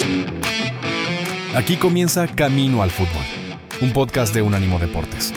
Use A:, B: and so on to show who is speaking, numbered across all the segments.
A: Aquí comienza Camino al Fútbol, un podcast de Unánimo Deportes.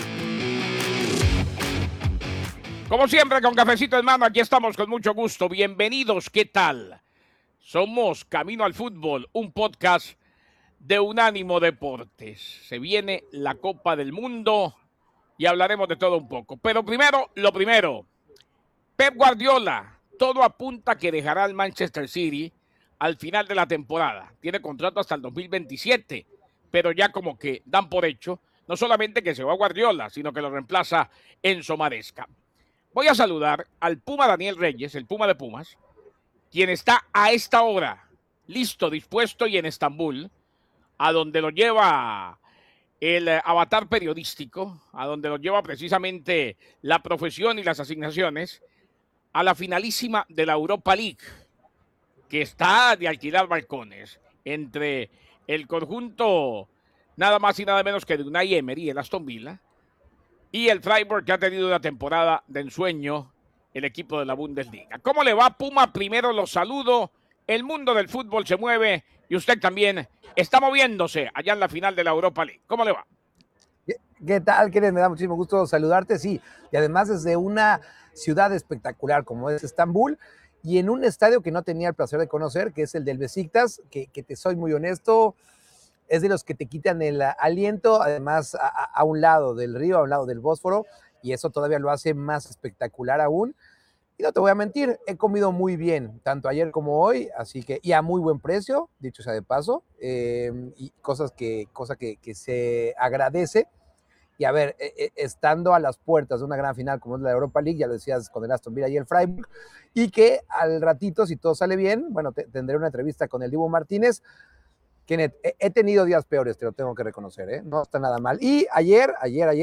B: Como siempre, con cafecito en mano, aquí estamos con mucho gusto. Bienvenidos, ¿qué tal? Somos Camino al Fútbol, un podcast de Unánimo Deportes. Se viene la Copa del Mundo y hablaremos de todo un poco. Pero primero, lo primero. Pep Guardiola, todo apunta que dejará el Manchester City al final de la temporada. Tiene contrato hasta el 2027, pero ya como que dan por hecho, no solamente que se va Guardiola, sino que lo reemplaza Enzo Maresca. Voy a saludar al Puma Daniel Reyes, el Puma de Pumas, quien está a esta hora listo, dispuesto y en Estambul, a donde lo lleva el avatar periodístico, a donde lo lleva precisamente la profesión y las asignaciones, a la finalísima de la Europa League, que está de alquilar balcones entre el conjunto nada más y nada menos que de Unai Emery, el Aston Villa, y el Freiburg, que ha tenido una temporada de ensueño, el equipo de la Bundesliga. ¿Cómo le va, Puma? Primero los saludo. El mundo del fútbol se mueve y usted también está moviéndose allá en la final de la Europa League. ¿Cómo le va?
C: ¿Qué tal, Kenneth? Me da muchísimo gusto saludarte, sí. Y además desde una ciudad espectacular como es Estambul y en un estadio que no tenía el placer de conocer, que es el del Besiktas, que te soy muy honesto, es de los que te quitan el aliento, además a un lado del río, a un lado del Bósforo, y eso todavía lo hace más espectacular aún. Y no te voy a mentir, he comido muy bien, tanto ayer como hoy, así que, y a muy buen precio, dicho sea de paso, y cosa que se agradece. Y a ver, estando a las puertas de una gran final como es la Europa League, ya lo decías con el Aston Villa y el Freiburg, y que al ratito, si todo sale bien, bueno, tendré una entrevista con el Dibu Martínez. Kenneth, he tenido días peores, te lo tengo que reconocer, ¿eh? No está nada mal. Y ayer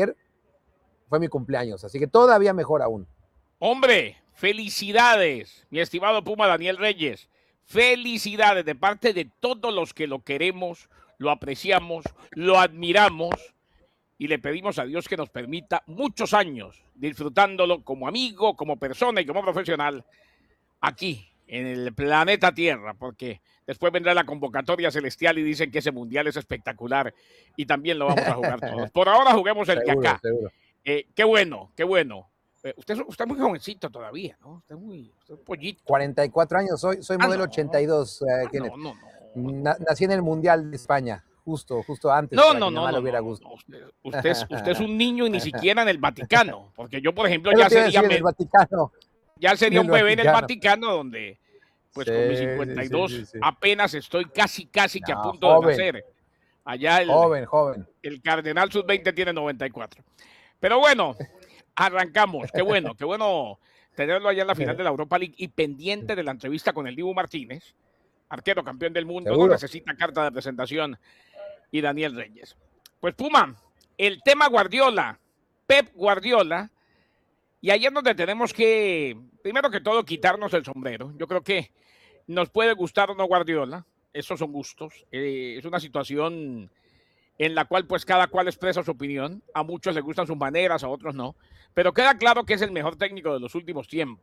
C: fue mi cumpleaños, así que todavía mejor aún.
B: Hombre, felicidades, mi estimado Puma Daniel Reyes. Felicidades de parte de todos los que lo queremos, lo apreciamos, lo admiramos y le pedimos a Dios que nos permita muchos años disfrutándolo como amigo, como persona y como profesional aquí en el planeta Tierra, porque después vendrá la convocatoria celestial y dicen que ese mundial es espectacular y también lo vamos a jugar todos. Por ahora juguemos el que acá. Qué bueno, qué bueno. Usted es muy jovencito todavía, ¿no? Usted es un pollito.
C: 44 años, soy modelo 82, Kenneth.
B: No.
C: Nací en el Mundial de España, justo antes.
B: No.
C: Hubiera gusto.
B: Usted es un niño y ni siquiera en el Vaticano, porque yo, por ejemplo,
C: ya sería
B: el
C: Vaticano.
B: Ya sería un bebé en el Vaticano, donde, pues con mis 52,
C: sí.
B: apenas estoy casi que a punto de nacer. Allá
C: Joven.
B: El Cardenal Sub-20 tiene 94. Pero bueno, arrancamos. Qué bueno tenerlo allá en la final de la Europa League y pendiente de la entrevista con el Dibu Martínez, arquero campeón del mundo.
C: Seguro.
B: No necesita carta de presentación, y Daniel Reyes. Pues Puma, el tema Guardiola, Pep Guardiola, y ahí es donde tenemos que, primero que todo, quitarnos el sombrero. Yo creo que nos puede gustar o no Guardiola, esos son gustos. Es una situación en la cual pues cada cual expresa su opinión. A muchos les gustan sus maneras, a otros no. Pero queda claro que es el mejor técnico de los últimos tiempos.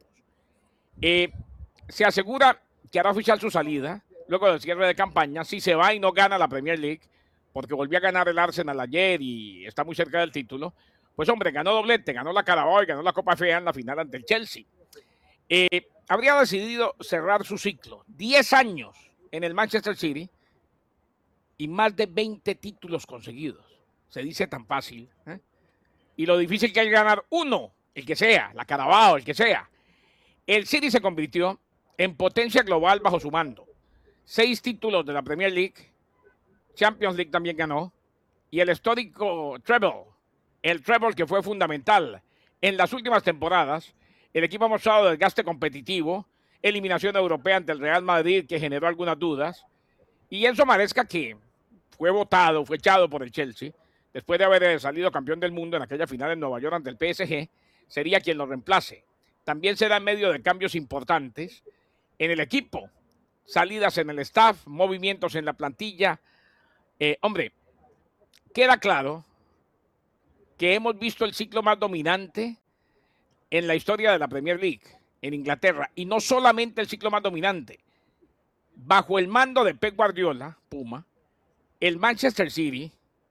B: Se asegura que hará oficial su salida luego del cierre de campaña. Si se va y no gana la Premier League, porque volvió a ganar el Arsenal ayer y está muy cerca del título, pues hombre, ganó doblete, ganó la Carabao y ganó la Copa FA en la final ante el Chelsea. Habría decidido cerrar su ciclo. 10 años en el Manchester City y más de 20 títulos conseguidos. Se dice tan fácil, ¿eh? Y lo difícil que hay ganar uno, el que sea, la Carabao, el que sea. El City se convirtió en potencia global bajo su mando. 6 títulos de la Premier League, Champions League también ganó, y el histórico treble, el treble que fue fundamental en las últimas temporadas. El equipo ha mostrado desgaste competitivo, eliminación europea ante el Real Madrid que generó algunas dudas, y Enzo Maresca, que fue votado, fue echado por el Chelsea, después de haber salido campeón del mundo en aquella final en Nueva York ante el PSG, sería quien lo reemplace. También será en medio de cambios importantes en el equipo, salidas en el staff, movimientos en la plantilla. Hombre, queda claro que hemos visto el ciclo más dominante en la historia de la Premier League en Inglaterra, y no solamente el ciclo más dominante, bajo el mando de Pep Guardiola, Puma, el Manchester City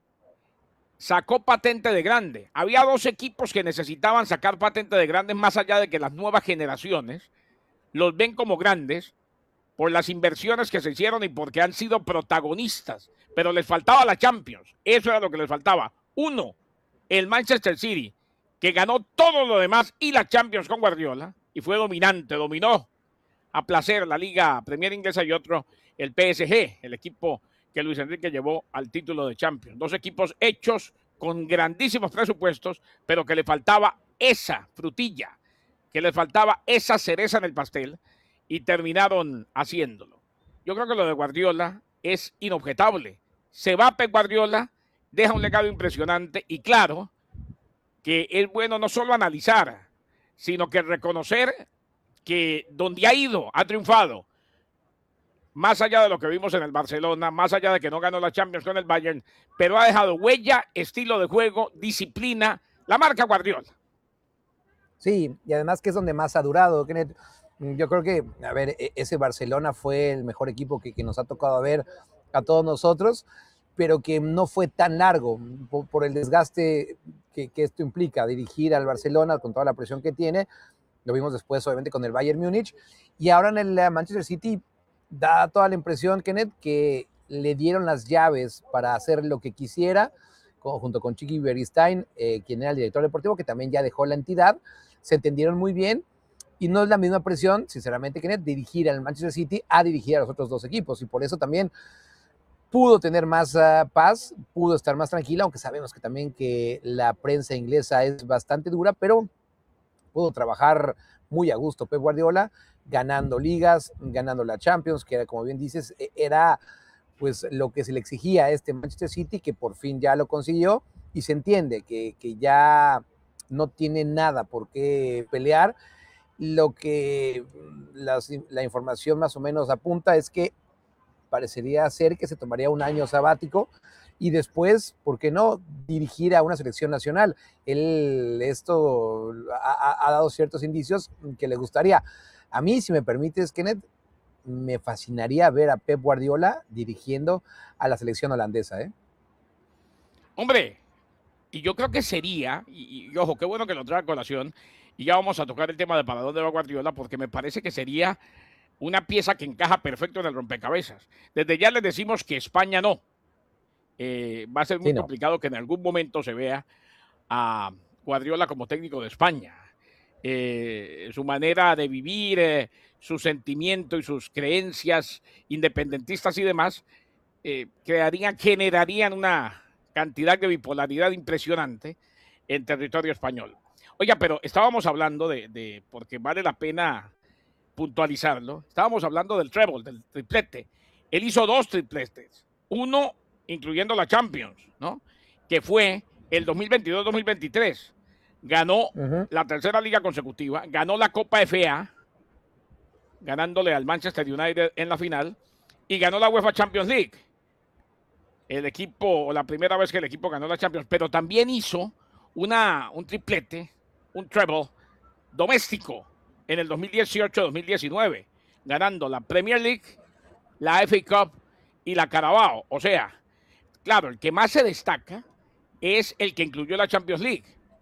B: sacó patente de grande. Había dos equipos que necesitaban sacar patente de grandes, más allá de que las nuevas generaciones los ven como grandes por las inversiones que se hicieron y porque han sido protagonistas, pero les faltaba la Champions. Eso era lo que les faltaba. Uno, el Manchester City, que ganó todo lo demás y la Champions con Guardiola y fue dominante, dominó a placer la Liga Premier Inglesa, y otro, el PSG, el equipo que Luis Enrique llevó al título de Champions. Dos equipos hechos con grandísimos presupuestos, pero que le faltaba esa frutilla, que les faltaba esa cereza en el pastel, y terminaron haciéndolo. Yo creo que lo de Guardiola es inobjetable. Se va Pep Guardiola, deja un legado impresionante, y claro que es bueno no solo analizar, sino que reconocer que donde ha ido, ha triunfado. Más allá de lo que vimos en el Barcelona, más allá de que no ganó la Champions con el Bayern, pero ha dejado huella, estilo de juego, disciplina, la marca Guardiola.
C: Sí, y además que es donde más ha durado, Kenneth. Yo creo que, a ver, ese Barcelona fue el mejor equipo que nos ha tocado ver a todos nosotros, pero que no fue tan largo por el desgaste que esto implica, dirigir al Barcelona con toda la presión que tiene. Lo vimos después, obviamente, con el Bayern Múnich. Y ahora en el Manchester City da toda la impresión, Kenneth, que le dieron las llaves para hacer lo que quisiera, junto con Chiqui Beristain, quien era el director deportivo, que también ya dejó la entidad. Se entendieron muy bien. Y no es la misma presión, sinceramente, Kenneth, dirigir al Manchester City a dirigir a los otros dos equipos. Y por eso también pudo tener más paz, pudo estar más tranquila, aunque sabemos que también que la prensa inglesa es bastante dura, pero pudo trabajar muy a gusto Pep Guardiola, ganando ligas, ganando la Champions, que era, como bien dices, era pues lo que se le exigía a este Manchester City, que por fin ya lo consiguió, y se entiende que ya no tiene nada por qué pelear. Lo que la información más o menos apunta es que parecería ser que se tomaría un año sabático y después, ¿por qué no?, dirigir a una selección nacional. Él esto ha dado ciertos indicios que le gustaría. A mí, si me permites, Kenneth, me fascinaría ver a Pep Guardiola dirigiendo a la selección holandesa, ¿eh?
B: Hombre, y yo creo que sería, y ojo, qué bueno que lo trae a colación, y ya vamos a tocar el tema de para dónde va Guardiola, porque me parece que sería una pieza que encaja perfecto en el rompecabezas. Desde ya les decimos que España no. Va a ser muy complicado que en algún momento se vea a Guardiola como técnico de España. Su manera de vivir, su sentimiento y sus creencias independentistas y demás, generarían una cantidad de bipolaridad impresionante en territorio español. Oiga, pero estábamos hablando porque vale la pena puntualizarlo, estábamos hablando del treble, del triplete. Él hizo 2 tripletes, uno incluyendo la Champions, ¿no?, que fue el 2022-2023. Ganó la tercera liga consecutiva, ganó la Copa FA, ganándole al Manchester United en la final, y ganó la UEFA Champions League. La primera vez que el equipo ganó la Champions, pero también hizo un triplete, un treble doméstico en el 2018-2019, ganando la Premier League, la FA Cup y la Carabao. O sea, claro, el que más se destaca es el que incluyó la Champions League,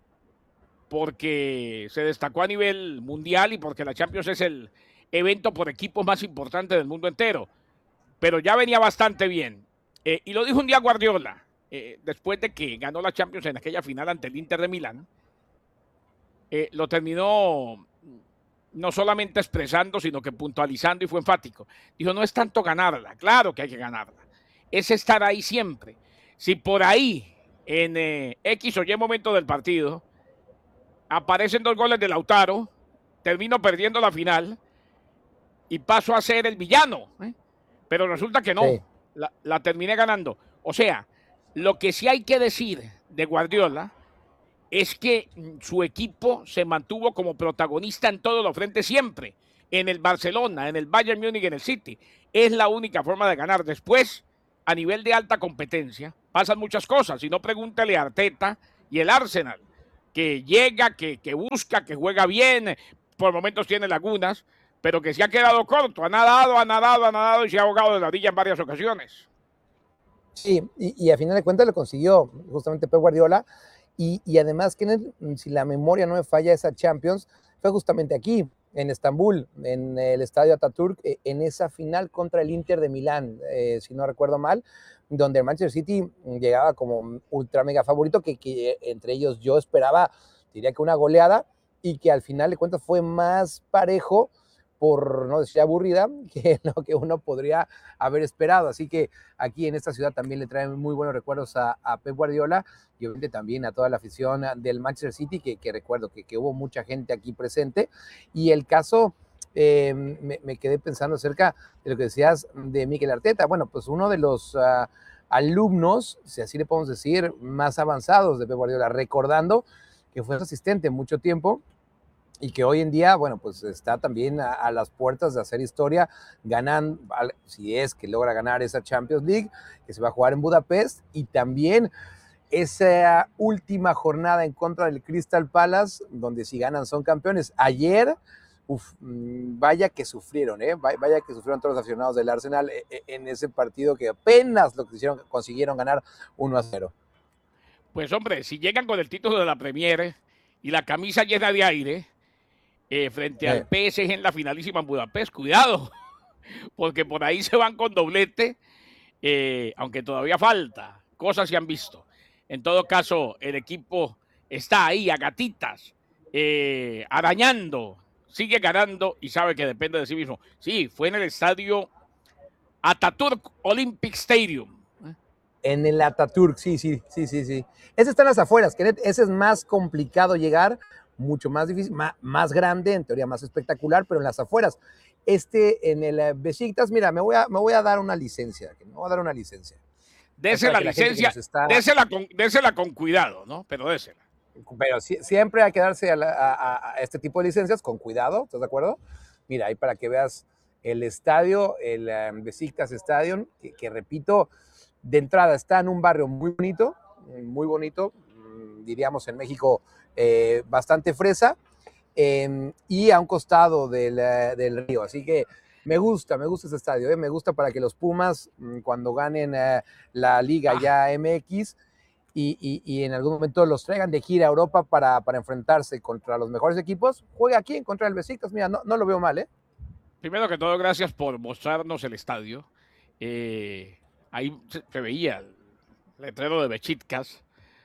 B: porque se destacó a nivel mundial y porque la Champions es el evento por equipos más importante del mundo entero. Pero ya venía bastante bien. Y lo dijo un día Guardiola, después de que ganó la Champions en aquella final ante el Inter de Milán. Lo terminó no solamente expresando, sino que puntualizando, y fue enfático. Dijo, no es tanto ganarla, claro que hay que ganarla, es estar ahí siempre. Si por ahí, en X o Y momento del partido, aparecen 2 goles de Lautaro, termino perdiendo la final y paso a ser el villano, pero resulta que no, sí, la terminé ganando. O sea, lo que sí hay que decir de Guardiola es que su equipo se mantuvo como protagonista en todos los frentes siempre, en el Barcelona, en el Bayern Múnich, en el City. Es la única forma de ganar. Después, a nivel de alta competencia, pasan muchas cosas. Si no, pregúntale a Arteta y el Arsenal, que llega, que busca, que juega bien, por momentos tiene lagunas, pero que se ha quedado corto, ha nadado y se ha ahogado de la orilla en varias ocasiones.
C: Sí, y a final de cuentas lo consiguió justamente Pep Guardiola, y además, si la memoria no me falla, esa Champions fue justamente aquí, en Estambul, en el estadio Atatürk, en esa final contra el Inter de Milán, si no recuerdo mal, donde el Manchester City llegaba como ultra mega favorito, que entre ellos yo esperaba, diría que una goleada, y que al final de cuentas fue más parejo, por no decir aburrida, que lo que uno podría haber esperado. Así que aquí en esta ciudad también le traen muy buenos recuerdos a Pep Guardiola, y obviamente también a toda la afición del Manchester City, que recuerdo que hubo mucha gente aquí presente. Y el caso, me quedé pensando acerca de lo que decías de Mikel Arteta. Bueno, pues uno de los alumnos, si así le podemos decir, más avanzados de Pep Guardiola, recordando que fue asistente mucho tiempo, y que hoy en día, bueno, pues está también a las puertas de hacer historia, ganando, si es que logra ganar esa Champions League, que se va a jugar en Budapest, y también esa última jornada en contra del Crystal Palace, donde si ganan son campeones. Ayer, vaya que sufrieron, vaya que sufrieron todos los aficionados del Arsenal en ese partido, que apenas lo consiguieron ganar 1-0.
B: Pues hombre, si llegan con el título de la Premier y la camisa llena de aire, frente al PSG en la finalísima en Budapest, cuidado, porque por ahí se van con doblete, aunque todavía falta, cosas se han visto. En todo caso, el equipo está ahí a gatitas, arañando, sigue ganando y sabe que depende de sí mismo. Sí, fue en el estadio Atatürk Olympic Stadium.
C: En el Atatürk, sí. Ese está en las afueras, Kenneth. Ese es más complicado llegar, mucho más difícil, más grande, en teoría más espectacular, pero en las afueras. En el Besiktas, mira, me voy a dar una licencia.
B: Dese la licencia, désela con cuidado, ¿no? Pero désela.
C: Pero siempre hay que darse a este tipo de licencias con cuidado, ¿estás de acuerdo? Mira, ahí para que veas el estadio, el Besiktas Stadium, que repito, de entrada está en un barrio muy bonito, diríamos en México bastante fresa, y a un costado del río. Así que me gusta ese estadio, me gusta para que los Pumas, cuando ganen la Liga ya MX, y en algún momento los traigan de gira a Europa para enfrentarse contra los mejores equipos, juegue aquí en contra del Besiktas. Mira, no lo veo mal, ¿eh?
B: Primero que todo, gracias por mostrarnos el estadio. Ahí se veía el letrero de Besiktas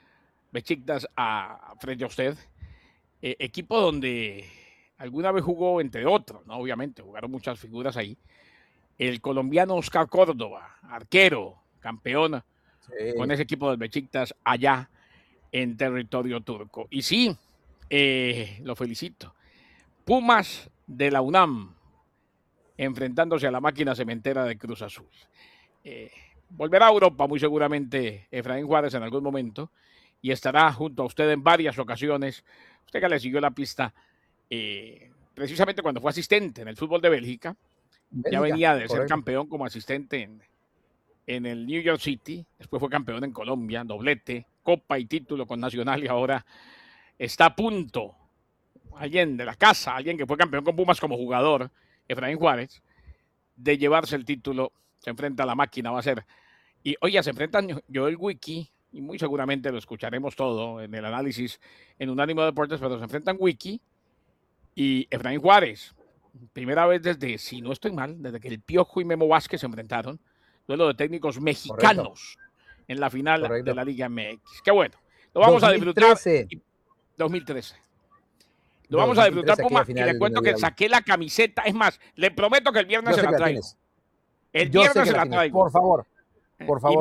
B: frente a usted. Equipo donde alguna vez jugó, entre otros, ¿no? Obviamente, jugaron muchas figuras ahí. El colombiano Oscar Córdoba, arquero, campeón con ese equipo del Besiktas allá en territorio turco. Y sí, lo felicito. Pumas de la UNAM enfrentándose a la máquina cementera de Cruz Azul. Volverá a Europa muy seguramente Efraín Juárez en algún momento y estará junto a usted en varias ocasiones. Usted que le siguió la pista precisamente cuando fue asistente en el fútbol de Bélgica. Ya venía de ser campeón como asistente en el New York City, después fue campeón en Colombia, doblete, copa y título con Nacional, y ahora está a punto, alguien de la casa, alguien que fue campeón con Pumas como jugador, Efraín Juárez, de llevarse el título. Se enfrenta a la máquina, va a ser. Y oye, se enfrentan Joel Wiki, y muy seguramente lo escucharemos todo en el análisis en Unánimo Deportes, pero se enfrentan Wiki y Efraín Juárez. Primera vez desde, si no estoy mal, desde que el Piojo y Memo Vázquez se enfrentaron, duelo de técnicos mexicanos en la final de la Liga MX. Qué bueno. Lo vamos 2013. A disfrutar. 2013. Lo vamos a disfrutar, Puma, y le cuento que saqué la camiseta. Es más, le prometo que el viernes se la traigo. El viernes se la traigo.
C: Por favor.
B: Y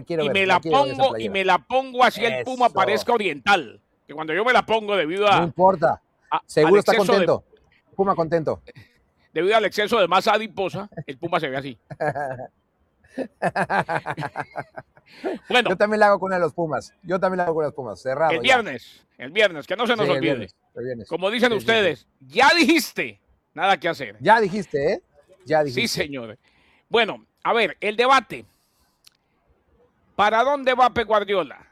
B: me la pongo así el Puma parezca oriental. Que cuando yo me la pongo debido a...
C: No importa. Seguro está contento. Puma contento.
B: Debido al exceso de masa adiposa, el Puma se ve así. Bueno,
C: yo también la hago con uno de los Pumas. Cerrado.
B: El viernes, que no se nos olvide. El viernes. Como dicen ustedes, ya dijiste, nada que hacer.
C: Ya dijiste, ¿eh? Ya dijiste.
B: Sí, señor. Bueno, a ver, el debate. ¿Para dónde va Pep Guardiola?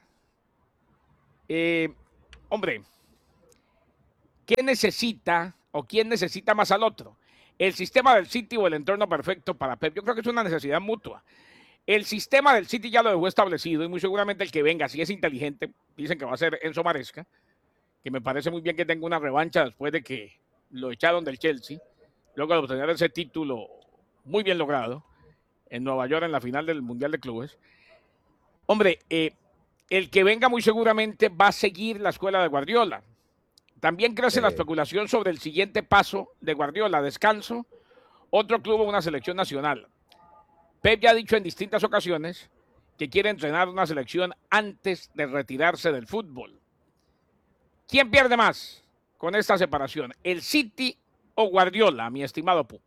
B: Hombre, ¿qué necesita o quién necesita más al otro? el sistema del City o el entorno perfecto para Pep. Yo creo que es una necesidad mutua. El sistema del City ya lo dejó establecido y muy seguramente el que venga, si es inteligente, dicen que va a ser Enzo Maresca, que me parece muy bien que tenga una revancha después de que lo echaron del Chelsea, luego de obtener ese título muy bien logrado en Nueva York en la final del Mundial de Clubes. Hombre, el que venga muy seguramente va a seguir la escuela de Guardiola. También crece la especulación sobre el siguiente paso de Guardiola, descanso, otro club o una selección nacional. Pep ya ha dicho en distintas ocasiones que quiere entrenar una selección antes de retirarse del fútbol. ¿Quién pierde más con esta separación? ¿El City o Guardiola, mi estimado Puma?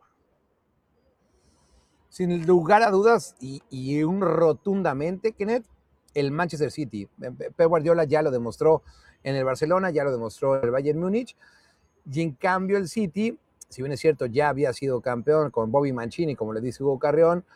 C: Sin lugar a dudas y un rotundamente, Kenneth, el Manchester City. Pep Guardiola ya lo demostró en el Barcelona, ya lo demostró en el Bayern Múnich, y en cambio el City, si bien es cierto, ya había sido campeón con Bobby Mancini, como le dice Hugo Carrión,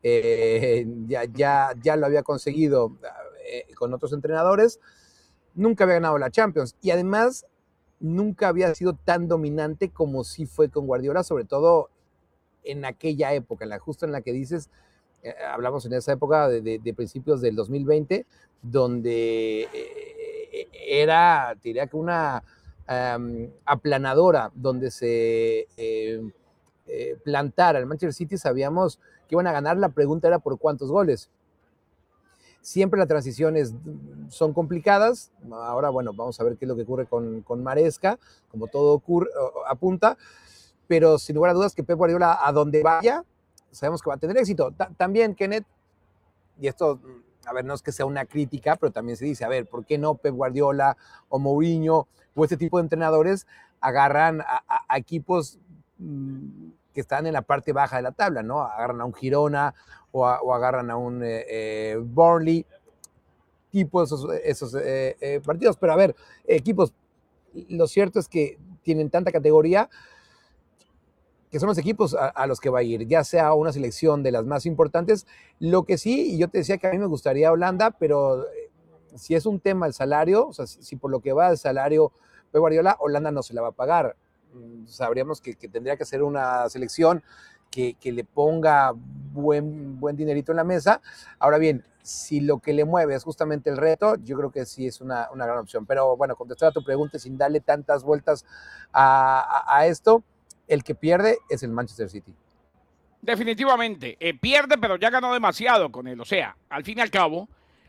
C: ya lo había conseguido con otros entrenadores, nunca había ganado la Champions, y además nunca había sido tan dominante como sí fue con Guardiola, sobre todo en aquella época, justo en la que dices, hablamos en esa época de principios del 2020, donde era, diría que una aplanadora, donde se plantara el Manchester City, sabíamos que iban a ganar, la pregunta era por cuántos goles. Siempre las transiciones son complicadas, ahora bueno, vamos a ver qué es lo que ocurre con Maresca, como todo apunta, pero sin lugar a dudas que Pep Guardiola, a donde vaya, sabemos que va a tener éxito. También, Kenneth, y esto, a ver, no es que sea una crítica, pero también se dice, a ver, ¿por qué no Pep Guardiola o Mourinho o este tipo de entrenadores agarran a equipos que están en la parte baja de la tabla, ¿no? Agarran a un Girona o agarran a un Burnley, tipo esos partidos. Pero a ver, equipos, lo cierto es que tienen tanta categoría que son los equipos a los que va a ir, ya sea una selección de las más importantes. Lo que sí, y yo te decía que a mí me gustaría Holanda, pero si es un tema el salario, o sea, si por lo que va el salario de Guardiola, Holanda no se la va a pagar. Sabríamos que tendría que ser una selección que le ponga buen dinerito en la mesa. Ahora bien, si lo que le mueve es justamente el reto, yo creo que sí es una gran opción. Pero bueno, contestar a tu pregunta sin darle tantas vueltas a esto, el que pierde es el Manchester City.
B: Definitivamente, pierde, pero ya ganó demasiado con él. O sea, al fin y al cabo,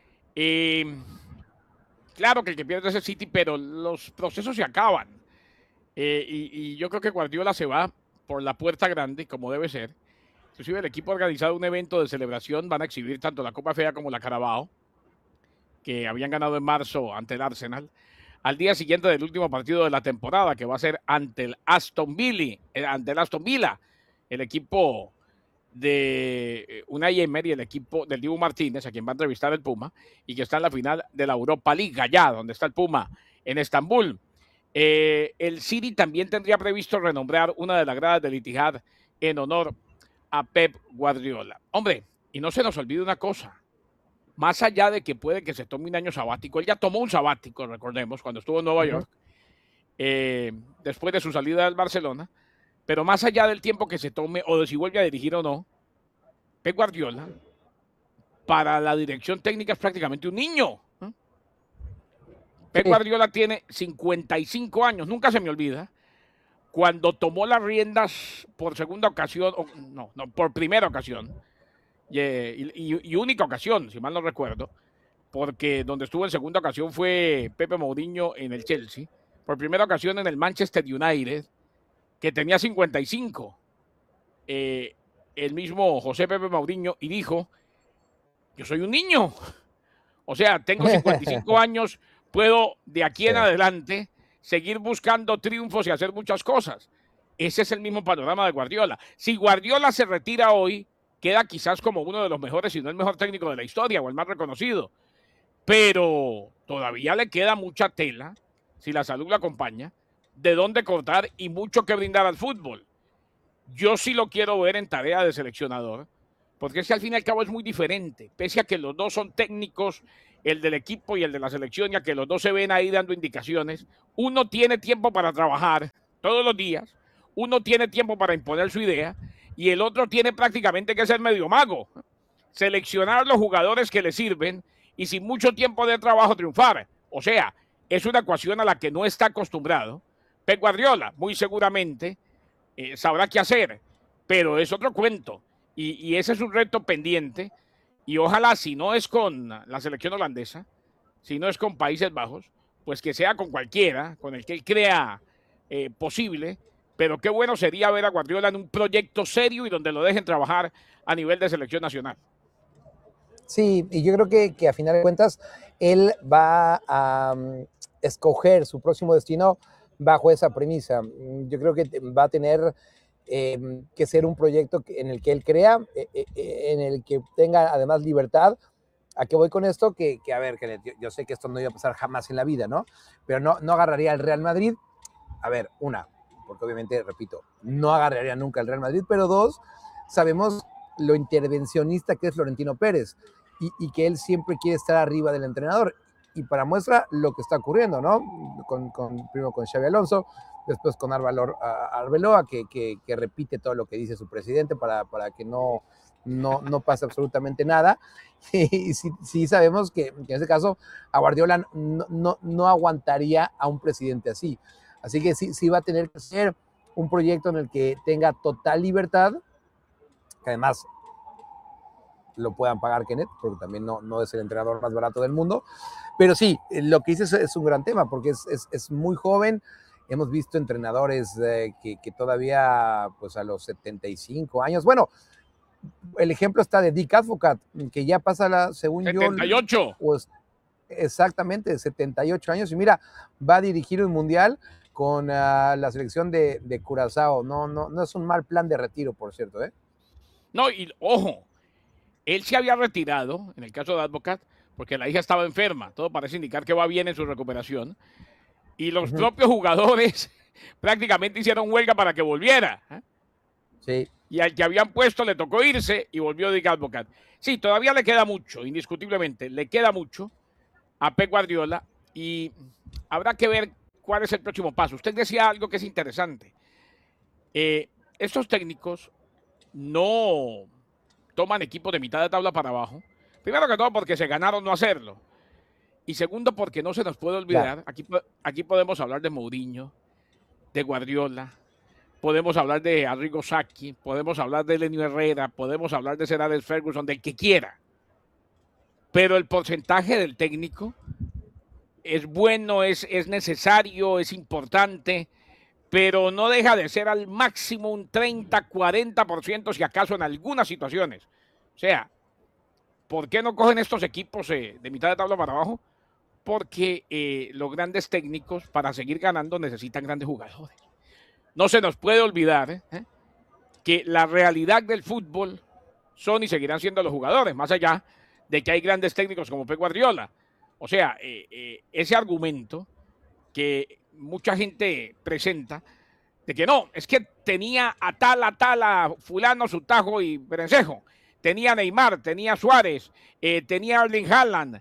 B: claro que el que pierde es el City, pero los procesos se acaban. Y yo creo que Guardiola se va por la puerta grande, como debe ser. Inclusive el equipo ha organizado un evento de celebración, van a exhibir tanto la Copa FA como la Carabao, que habían ganado en marzo ante el Arsenal, al día siguiente del último partido de la temporada, que va a ser ante el Aston Villa, el equipo de Unai Emery, el equipo del Dibu Martínez, a quien va a entrevistar el Puma, y que está en la final de la Europa League, allá donde está el Puma, en Estambul. El City también tendría previsto renombrar una de las gradas del Etihad en honor a Pep Guardiola. Hombre, y no se nos olvide una cosa, más allá de que puede que se tome un año sabático, él ya tomó un sabático, recordemos, cuando estuvo en Nueva York, después de su salida del Barcelona, pero más allá del tiempo que se tome o de si vuelve a dirigir o no, Pep Guardiola, para la dirección técnica es prácticamente un niño. Pep Guardiola tiene 55 años, nunca se me olvida, cuando tomó las riendas por segunda ocasión, por primera ocasión, y única ocasión, si mal no recuerdo, porque donde estuvo en segunda ocasión fue Pepe Mourinho en el Chelsea, por primera ocasión en el Manchester United, que tenía 55. El mismo José Pepe Mourinho, y dijo, yo soy un niño, o sea, tengo 55 años, puedo de aquí en adelante seguir buscando triunfos y hacer muchas cosas. Ese es el mismo panorama de Guardiola. Si Guardiola se retira hoy, queda quizás como uno de los mejores, si no el mejor técnico de la historia o el más reconocido. Pero todavía le queda mucha tela, si la salud lo acompaña, de dónde cortar y mucho que brindar al fútbol. Yo sí lo quiero ver en tarea de seleccionador, porque es que al fin y al cabo es muy diferente, pese a que los dos son técnicos, el del equipo y el de la selección, ya que los dos se ven ahí dando indicaciones. Uno tiene tiempo para trabajar todos los días, uno tiene tiempo para imponer su idea y el otro tiene prácticamente que ser medio mago, seleccionar los jugadores que le sirven y sin mucho tiempo de trabajo triunfar. O sea, es una ecuación a la que no está acostumbrado Pep Guardiola. Muy seguramente sabrá qué hacer, pero es otro cuento y ese es un reto pendiente y ojalá, si no es con la selección holandesa, si no es con Países Bajos, pues que sea con cualquiera, con el que él crea posible, pero qué bueno sería ver a Guardiola en un proyecto serio y donde lo dejen trabajar a nivel de selección nacional.
C: Sí, y yo creo que a final de cuentas él va a escoger su próximo destino bajo esa premisa. Yo creo que va a tener que ser un proyecto en el que él crea, en el que tenga además libertad. ¿A qué voy con esto? A ver, que yo sé que esto no iba a pasar jamás en la vida, ¿no? Pero no agarraría el Real Madrid. A ver, porque obviamente, repito, no agarraría nunca el Real Madrid, pero dos, sabemos lo intervencionista que es Florentino Pérez y que él siempre quiere estar arriba del entrenador. Y para muestra lo que está ocurriendo, ¿no? Primero con Xabi Alonso, después con Arbeloa, que repite todo lo que dice su presidente para que no pase absolutamente nada. Y sí sabemos que en ese caso a Guardiola no aguantaría a un presidente así. Así que sí va a tener que ser un proyecto en el que tenga total libertad, que además lo puedan pagar Kenneth, porque también no es el entrenador más barato del mundo. Pero sí, lo que dices es un gran tema, porque es muy joven. Hemos visto entrenadores que todavía, pues a los 75 años, bueno, el ejemplo está de Dick Advocaat, que ya pasa según
B: 78.
C: yo, pues, exactamente, 78 años, y mira, va a dirigir un mundial con la selección de Curazao. No es un mal plan de retiro, por cierto, ¿eh?
B: No, y ojo, él se había retirado, en el caso de Advocat, porque la hija estaba enferma. Todo parece indicar que va bien en su recuperación. Y los propios jugadores prácticamente hicieron huelga para que volviera.
C: Sí.
B: Y al que habían puesto le tocó irse y volvió Dick Advocat. Sí, todavía le queda mucho, indiscutiblemente, le queda mucho a Pep Guardiola y habrá que ver cuál es el próximo paso. Usted decía algo que es interesante. Estos técnicos no toman equipos de mitad de tabla para abajo. Primero que todo porque se ganaron no hacerlo. Y segundo porque no se nos puede olvidar, aquí podemos hablar de Mourinho, de Guardiola, podemos hablar de Arrigo Sacchi, podemos hablar de Lenny Herrera, podemos hablar de Sir Alex Ferguson, del que quiera. Pero el porcentaje del técnico es bueno, es necesario, es importante, pero no deja de ser al máximo un 30-40%, si acaso en algunas situaciones. O sea, ¿por qué no cogen estos equipos de mitad de tabla para abajo? Porque los grandes técnicos, para seguir ganando, necesitan grandes jugadores. No se nos puede olvidar que la realidad del fútbol son y seguirán siendo los jugadores, más allá de que hay grandes técnicos como Pep Guardiola. O sea, ese argumento que mucha gente presenta de que no, es que tenía a fulano, Sutajo y Berencejo. Tenía a Neymar, tenía a Suárez, tenía a Erling Haaland,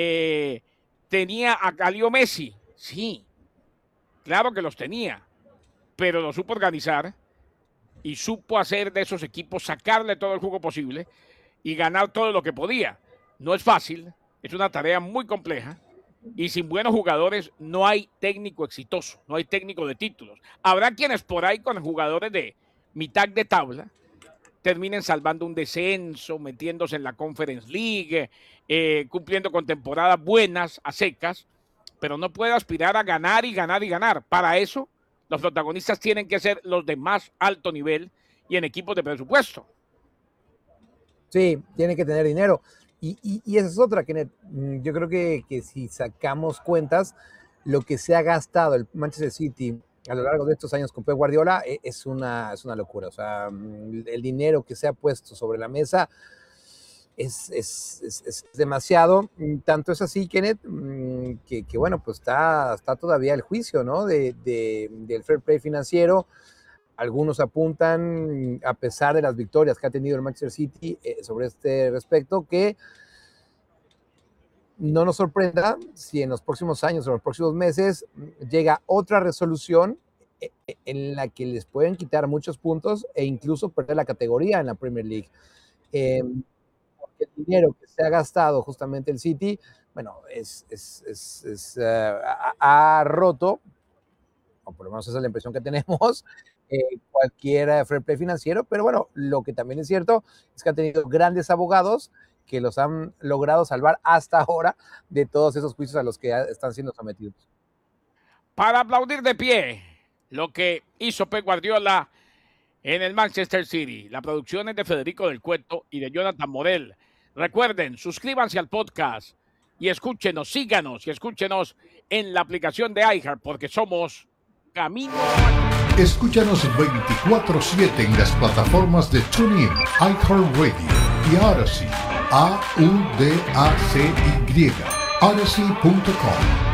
B: tenía a Leo Messi. Sí, claro que los tenía, pero lo supo organizar y supo hacer de esos equipos, sacarle todo el jugo posible y ganar todo lo que podía. No es fácil, es una tarea muy compleja y sin buenos jugadores no hay técnico exitoso, no hay técnico de títulos. Habrá quienes por ahí con jugadores de mitad de tabla terminen salvando un descenso, metiéndose en la Conference League, cumpliendo con temporadas buenas a secas, pero no puede aspirar a ganar y ganar y ganar. Para eso, los protagonistas tienen que ser los de más alto nivel y en equipos de presupuesto.
C: Sí, tiene que tener dinero. Y esa es otra, Kenneth. Yo creo que si sacamos cuentas, lo que se ha gastado el Manchester City a lo largo de estos años con Pep Guardiola es una locura. O sea, el dinero que se ha puesto sobre la mesa es demasiado. Tanto es así, Kenneth, que bueno, pues está todavía el juicio, ¿no? Del fair play financiero. Algunos apuntan, a pesar de las victorias que ha tenido el Manchester City sobre este respecto, que no nos sorprenda si en los próximos años o en los próximos meses llega otra resolución en la que les pueden quitar muchos puntos e incluso perder la categoría en la Premier League. Porque el dinero que se ha gastado justamente el City, bueno, ha roto, o por lo menos esa es la impresión que tenemos, cualquier fair play financiero, pero bueno, lo que también es cierto es que han tenido grandes abogados que los han logrado salvar hasta ahora de todos esos juicios a los que están siendo sometidos.
B: Para aplaudir de pie lo que hizo Pep Guardiola en el Manchester City. La producción es de Federico del Cueto y de Jonathan Morel. Recuerden, suscríbanse al podcast y escúchenos, síganos y escúchenos en la aplicación de iHeart, porque somos Camino.
D: Escúchanos 24/7 en las plataformas de TuneIn, iHeartRadio y Odyssey. AUDACY. Odyssey.com.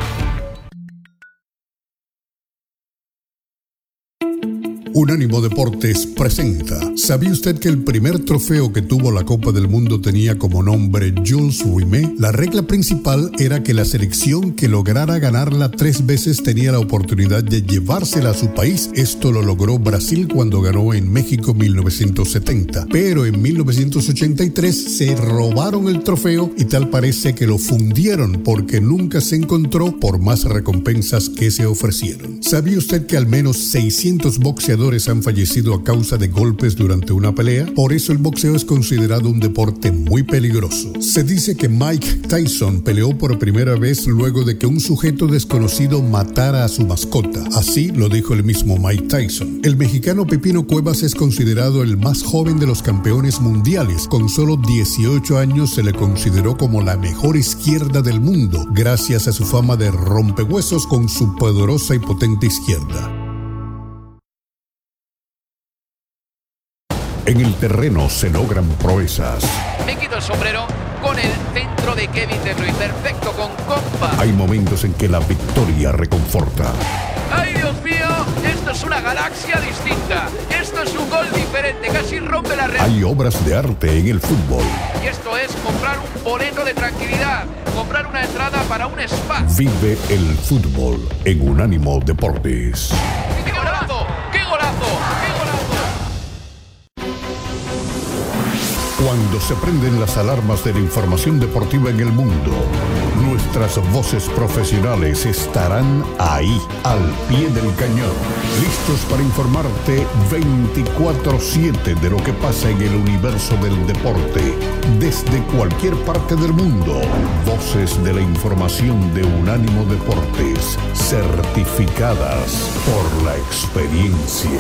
E: Unánimo Deportes presenta. ¿Sabía usted que el primer trofeo que tuvo la Copa del Mundo tenía como nombre Jules Rimet? La regla principal era que la selección que lograra ganarla 3 veces tenía la oportunidad de llevársela a su país. Esto lo logró Brasil cuando ganó en México 1970. Pero en 1983 se robaron el trofeo y tal parece que lo fundieron porque nunca se encontró por más recompensas que se ofrecieron. ¿Sabía usted que al menos 600 boxeadores han fallecido a causa de golpes durante una pelea? Por eso el boxeo es considerado un deporte muy peligroso. Se dice que Mike Tyson peleó por primera vez luego de que un sujeto desconocido matara a su mascota. Así lo dijo el mismo Mike Tyson. El mexicano Pepino Cuevas es considerado el más joven de los campeones mundiales. Con solo 18 años se le consideró como la mejor izquierda del mundo, gracias a su fama de rompehuesos con su poderosa y potente izquierda. En el terreno se logran proezas.
F: Me quito el sombrero con el centro de Kevin De Bruyne. Perfecto, con compa.
E: Hay momentos en que la victoria reconforta.
F: ¡Ay, Dios mío! Esto es una galaxia distinta. Esto es un gol diferente. Casi rompe la red.
E: Hay obras de arte en el fútbol.
F: Y esto es comprar un boleto de tranquilidad. Comprar una entrada para un spa.
E: Vive el fútbol en Unánimo Deportes.
F: ¡Qué golazo! ¡Qué golazo! ¡Qué golazo!
E: Cuando se prenden las alarmas de la información deportiva en el mundo, nuestras voces profesionales estarán ahí, al pie del cañón, listos para informarte 24/7 de lo que pasa en el universo del deporte, desde cualquier parte del mundo. Voces de la información de Unánimo Deportes, certificadas por la experiencia.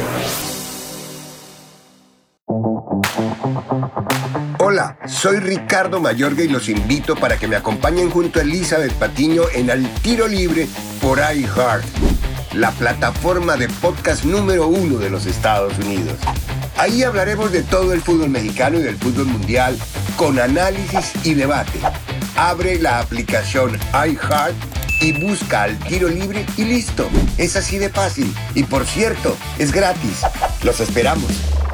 G: Hola, soy Ricardo Mayorga y los invito para que me acompañen junto a Elizabeth Patiño en Al Tiro Libre por iHeart, la plataforma de podcast número 1 de los Estados Unidos. Ahí hablaremos de todo el fútbol mexicano y del fútbol mundial con análisis y debate. Abre la aplicación iHeart y busca Al Tiro Libre y listo. Es así de fácil. Y por cierto, es gratis. Los esperamos.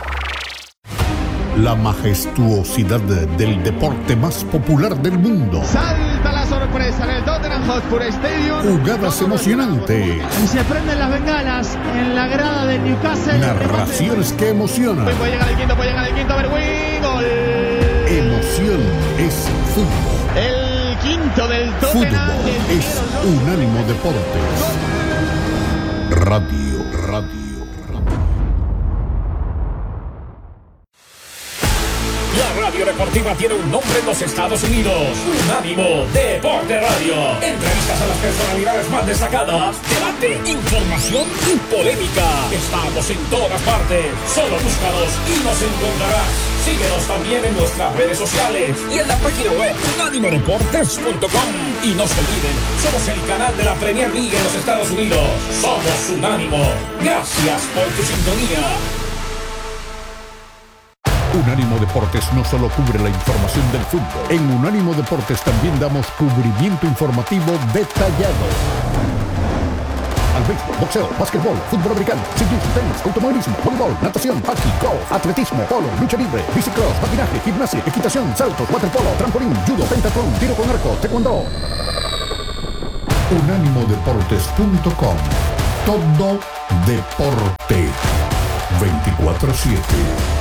E: La majestuosidad del deporte más popular del mundo.
H: Salta la sorpresa en el Tottenham Hotspur Stadium.
E: Jugadas emocionantes.
H: Y se prenden las bengalas en la grada del Newcastle.
E: Narraciones que emocionan.
H: Puede llegar el quinto, Berwin. Gol.
E: Emoción es fútbol.
H: El quinto del Tottenham.
E: Fútbol es Unánimo Deportes. Radio.
I: La radio deportiva tiene un nombre en los Estados Unidos. Unánimo Deporte Radio. Entrevistas a las personalidades más destacadas. Debate, información y polémica. Estamos en todas partes. Solo búscanos y nos encontrarás. Síguenos también en nuestras redes sociales y en la página web unánimodeportes.com. Y no se olviden, somos el canal de la Premier League en los Estados Unidos. Somos Unánimo. Gracias por tu sintonía.
E: Unánimo Deportes no solo cubre la información del fútbol. En Unánimo Deportes también damos cubrimiento informativo detallado. Al béisbol, boxeo, básquetbol, fútbol americano, ciclismo, tenis, automovilismo, voleibol, natación, hockey, golf, atletismo, polo, lucha libre, bicicross, patinaje, gimnasia, equitación, saltos, waterpolo, trampolín, judo, pentatlón, tiro con arco, taekwondo. Unánimodeportes.com. Todo Deporte 24/7.